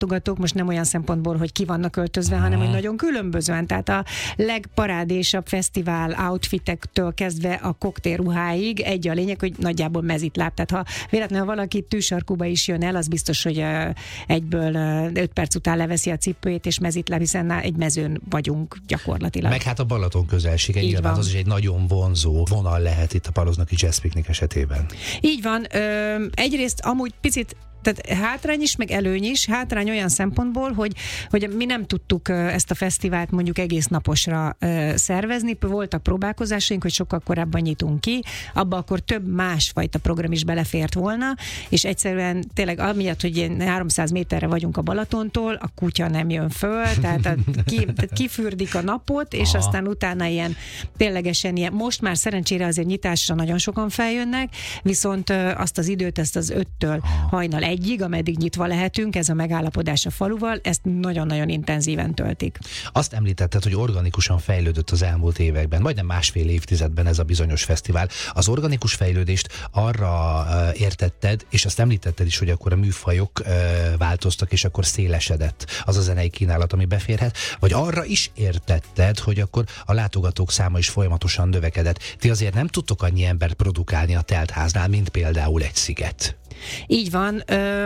látogatók most nem olyan szempontból, hogy ki vannak öltözve, hanem hogy nagyon különbözően. Tehát a legparádésabb fesztivál outfitektől kezdve a koktélruháig egy a lényeg, hogy nagyjából mezitláb. Tehát ha véletlenül valaki tűsarkúba is jön el, az biztos, hogy egyből 5 perc után leveszi a cipőjét és mezitláb, hiszen egy mezőn vagyunk gyakorlatilag. Meg hát a Balaton közelsége, nyilván az is egy nagyon vonzó vonal lehet itt a Paloznaki Jazz Picnic esetében. Így van. Egyrészt amúgy picit tehát hátrány is, meg előny is. Hátrány olyan szempontból, hogy mi nem tudtuk ezt a fesztivált mondjuk egész naposra szervezni. Voltak próbálkozásaink, hogy sokkal korábban nyitunk ki, abba akkor több másfajta program is belefért volna, és egyszerűen tényleg amiatt, hogy 300 méterre vagyunk a Balatontól, a kutya nem jön föl, tehát kifürdik a napot, és aztán utána ilyen ténylegesen ilyen, most már szerencsére azért nyitásra nagyon sokan feljönnek, viszont azt az időt, ezt az 5-től hajnal 1-ig, ameddig nyitva lehetünk, ez a megállapodás a faluval, ezt nagyon-nagyon intenzíven töltik. Azt említetted, hogy organikusan fejlődött az elmúlt években, majdnem másfél évtizedben ez a bizonyos fesztivál. Az organikus fejlődést arra értetted, és azt említetted is, hogy akkor a műfajok változtak, és akkor szélesedett az a zenei kínálat, ami beférhet, vagy arra is értetted, hogy akkor a látogatók száma is folyamatosan növekedett. Ti azért nem tudtok annyi embert produkálni a teltháznál, mint például egy Sziget. Így van.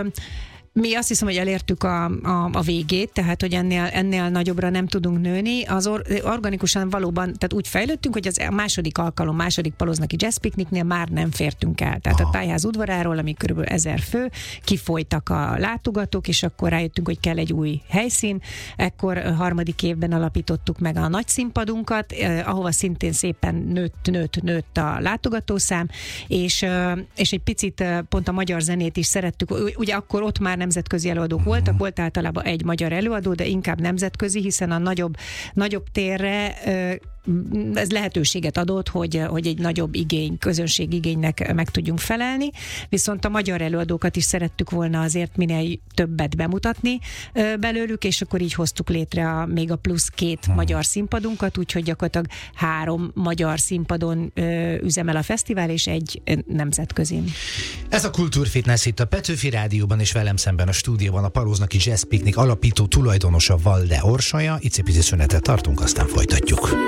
Mi azt hiszem, hogy elértük a végét, tehát, hogy ennél nagyobbra nem tudunk nőni. Az organikusan valóban, tehát úgy fejlődtünk, hogy az második Paloznaki Jazz Picnicnél már nem fértünk el. Tehát a tájház udvaráról, ami körülbelül 1000 fő, kifolytak a látogatók, és akkor rájöttünk, hogy kell egy új helyszín. Ekkor harmadik évben alapítottuk meg a nagy színpadunkat, ahova szintén szépen nőtt a látogatószám, és egy picit pont a magyar zenét is szerettük. Ugye akkor ott már nemzetközi előadók voltak, volt általában egy magyar előadó, de inkább nemzetközi, hiszen a nagyobb térre ez lehetőséget adott, hogy egy nagyobb közönség igénynek meg tudjunk felelni, viszont a magyar előadókat is szerettük volna azért minél többet bemutatni belőlük, és akkor így hoztuk létre még a plusz 2 magyar színpadunkat, úgyhogy gyakorlatilag 3 magyar színpadon üzemel a fesztivál, és egy nemzetközi. Ez a Kultúrfitness itt a Petőfi Rádióban, és velem szemben a stúdióban a Paloznaki Jazz Picnic alapító tulajdonosa Valde Orsolya. Icipici szünetet tartunk, aztán folytatjuk.